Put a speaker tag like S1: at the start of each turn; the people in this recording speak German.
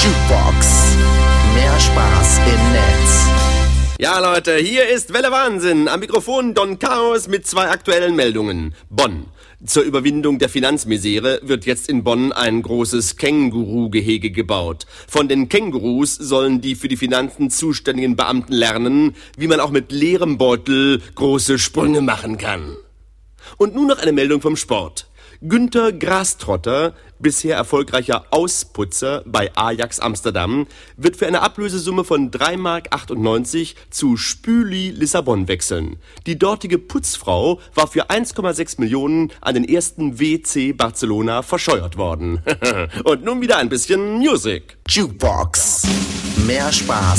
S1: Jukebox. Mehr Spaß im Netz.
S2: Ja, Leute, hier ist Welle Wahnsinn. Am Mikrofon Don Chaos mit 2 aktuellen Meldungen. Bonn. Zur Überwindung der Finanzmisere wird jetzt in Bonn ein großes Känguru-Gehege gebaut. Von den Kängurus sollen die für die Finanzen zuständigen Beamten lernen, wie man auch mit leerem Beutel große Sprünge machen kann. Und nun noch eine Meldung vom Sport. Günter Grastrotter, bisher erfolgreicher Ausputzer bei Ajax Amsterdam, wird für eine Ablösesumme von 3,98 Mark zu Spüli Lissabon wechseln. Die dortige Putzfrau war für 1,6 Millionen an den ersten WC Barcelona verscheuert worden. Und nun wieder ein bisschen Musik.
S1: Jukebox. Mehr Spaß